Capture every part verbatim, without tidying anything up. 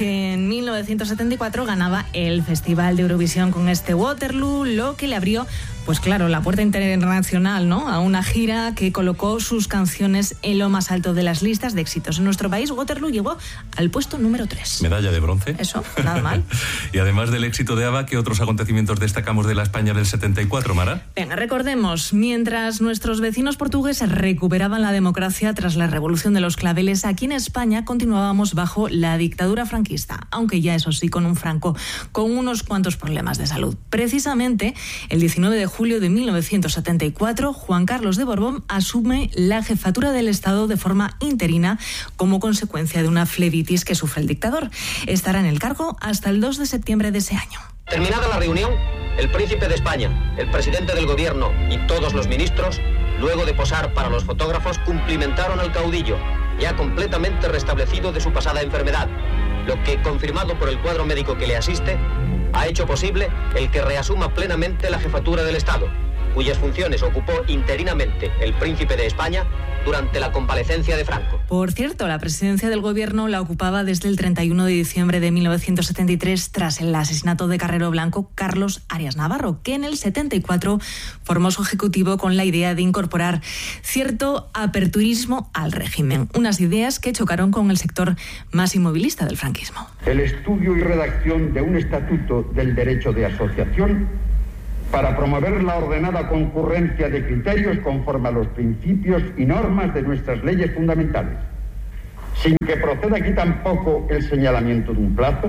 que en mil novecientos setenta y cuatro ganaba el Festival de Eurovisión con este Waterloo, lo que le abrió, pues claro, la puerta internacional, ¿no?, a una gira que colocó sus canciones en lo más alto de las listas de éxitos. En nuestro país, Waterloo llegó al puesto número tres. Medalla de bronce. Eso, nada mal. Y además del éxito de ABBA, ¿qué otros acontecimientos destacamos de la España del setenta y cuatro, Mara? Venga, recordemos, mientras nuestros vecinos portugueses recuperaban la democracia tras la revolución de los claveles, aquí en España continuábamos bajo la dictadura franquista, aunque ya eso sí, con un Franco con unos cuantos problemas de salud. Precisamente, el diecinueve de julio de mil novecientos setenta y cuatro, Juan Carlos de Borbón asume la jefatura del Estado de forma interina como consecuencia de una flebitis que sufre el dictador. Estará en el cargo hasta el dos de septiembre de ese año. Terminada la reunión, el príncipe de España, el presidente del gobierno y todos los ministros, luego de posar para los fotógrafos, cumplimentaron al caudillo, ya completamente restablecido de su pasada enfermedad, lo que, confirmado por el cuadro médico que le asiste, ha hecho posible el que reasuma plenamente la jefatura del Estado, cuyas funciones ocupó interinamente el príncipe de España durante la convalecencia de Franco. Por cierto, la presidencia del gobierno la ocupaba desde el treinta y uno de diciembre de mil novecientos setenta y tres tras el asesinato de Carrero Blanco Carlos Arias Navarro, que en el setenta y cuatro formó su ejecutivo con la idea de incorporar cierto aperturismo al régimen, unas ideas que chocaron con el sector más inmovilista del franquismo. El estudio y redacción de un estatuto del derecho de asociación para promover la ordenada concurrencia de criterios conforme a los principios y normas de nuestras leyes fundamentales, sin que proceda aquí tampoco el señalamiento de un plazo.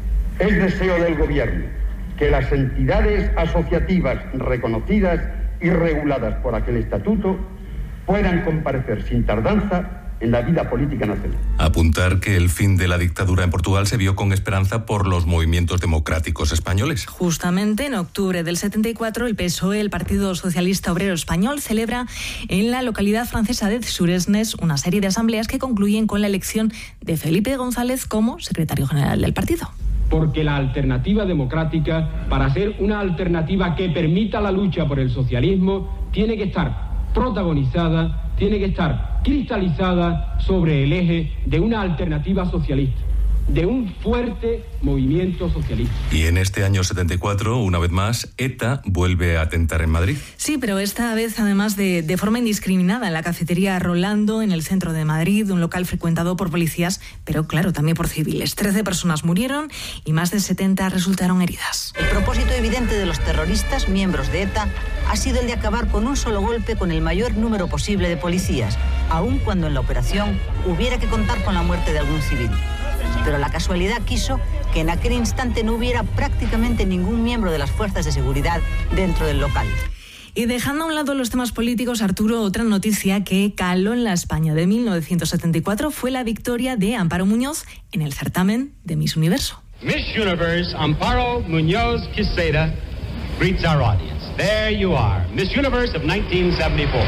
Es deseo del Gobierno que las entidades asociativas reconocidas y reguladas por aquel estatuto puedan comparecer sin tardanza en la vida política nacional. Apuntar que el fin de la dictadura en Portugal se vio con esperanza por los movimientos democráticos españoles. Justamente en octubre del setenta y cuatro, el P S O E, el Partido Socialista Obrero Español, celebra en la localidad francesa de Suresnes una serie de asambleas que concluyen con la elección de Felipe González como secretario general del partido. Porque la alternativa democrática, para ser una alternativa que permita la lucha por el socialismo, tiene que estar protagonizada, tiene que estar cristalizada sobre el eje de una alternativa socialista, de un fuerte movimiento socialista. Y en este año setenta y cuatro, una vez más, ETA vuelve a atentar en Madrid. Sí, pero esta vez además de, de forma indiscriminada en la cafetería Rolando, en el centro de Madrid, un local frecuentado por policías, pero claro, también por civiles. Trece personas murieron y más de setenta resultaron heridas. El propósito evidente de los terroristas, miembros de ETA, ha sido el de acabar con un solo golpe con el mayor número posible de policías, aun cuando en la operación hubiera que contar con la muerte de algún civil. Pero la casualidad quiso que en aquel instante no hubiera prácticamente ningún miembro de las fuerzas de seguridad dentro del local. Y dejando a un lado los temas políticos, Arturo, otra noticia que caló en la España de mil novecientos setenta y cuatro fue la victoria de Amparo Muñoz en el certamen de Miss Universo. Miss Universe Amparo Muñoz Quesada greets our audience. There you are, Miss Universe of nineteen seventy-four.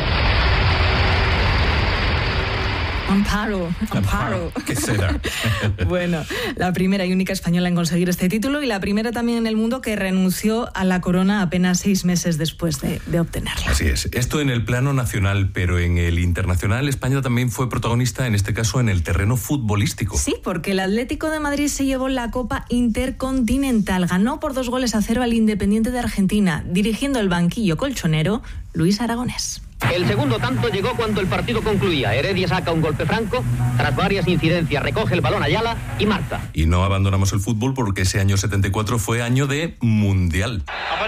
Amparo, Amparo. ¿Qué será? Bueno, la primera y única española en conseguir este título y la primera también en el mundo que renunció a la corona apenas seis meses después de, de obtenerla. Así es. Esto en el plano nacional, pero en el internacional, España también fue protagonista, en este caso, en el terreno futbolístico. Sí, porque el Atlético de Madrid se llevó la Copa Intercontinental. Ganó por dos goles a cero al Independiente de Argentina, dirigiendo el banquillo colchonero Luis Aragonés. El segundo tanto llegó cuando el partido concluía. Heredia saca un golpe franco, tras varias incidencias recoge el balón Ayala y marca. Y no abandonamos el fútbol porque ese año setenta y cuatro fue año de Mundial.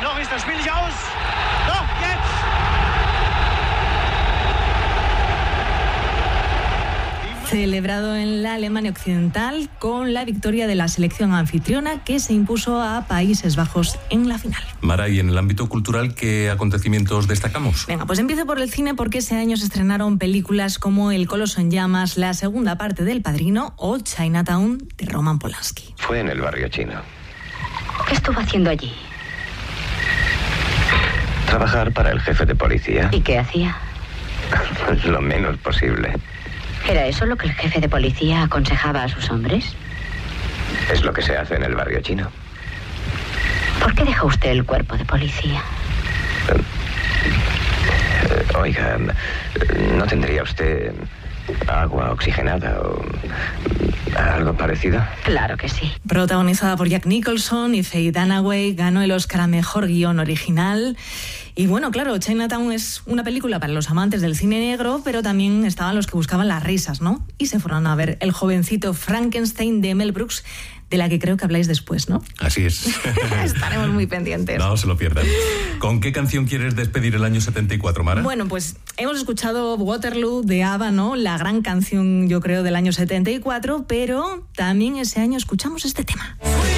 Celebrado en la Alemania Occidental con la victoria de la selección anfitriona que se impuso a Países Bajos en la final. Mara, ¿y en el ámbito cultural qué acontecimientos destacamos? Venga, pues empiezo por el cine porque ese año se estrenaron películas como El Coloso en Llamas, la segunda parte del Padrino o Chinatown de Roman Polanski. Fue en el barrio chino. ¿Qué estuvo haciendo allí? Trabajar para el jefe de policía. ¿Y qué hacía? Lo menos posible. ¿Era eso lo que el jefe de policía aconsejaba a sus hombres? Es lo que se hace en el barrio chino. ¿Por qué dejó usted el cuerpo de policía? Eh, oiga, ¿no tendría usted agua oxigenada o ¿Algo parecido? Claro que sí. Protagonizada por Jack Nicholson y Faye Dunaway, ganó el Oscar a Mejor Guión Original. Y bueno, claro, Chinatown es una película para los amantes del cine negro, pero también estaban los que buscaban las risas, ¿no? Y se fueron a ver El jovencito Frankenstein de Mel Brooks, de la que creo que habláis después, ¿no? Así es. Estaremos muy pendientes. No se lo pierdan. ¿Con qué canción quieres despedir el año setenta y cuatro, Mara? Bueno, pues hemos escuchado Waterloo de ABBA, ¿no? La gran canción, yo creo, del año setenta y cuatro, pero también ese año escuchamos este tema.